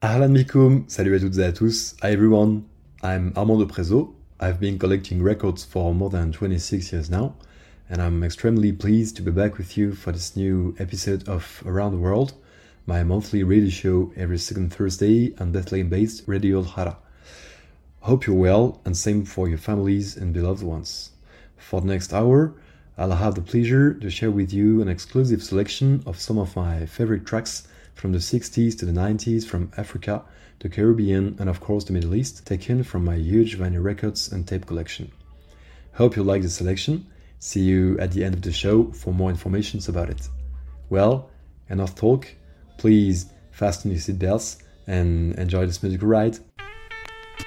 Ahlan Mikoum, salut à toutes et à tous. Hi everyone, I'm Armando Prezo. I've been collecting records for more than 26 years now, and I'm extremely pleased to be back with you for this new episode of Around the World, my monthly radio show every second Thursday on Bethlehem-based Radio Al Hara. Hope you're well, and same for your families and beloved ones. For the next hour, I'll have the pleasure to share with you an exclusive selection of some of my favorite tracks from the 60s to the 90s, from Africa, the Caribbean, and of course the Middle East, taken from my huge vinyl records and tape collection. Hope you like the selection. See you at the end of the show for more information about it. Well, enough talk. Please fasten your seatbelts and enjoy this musical ride.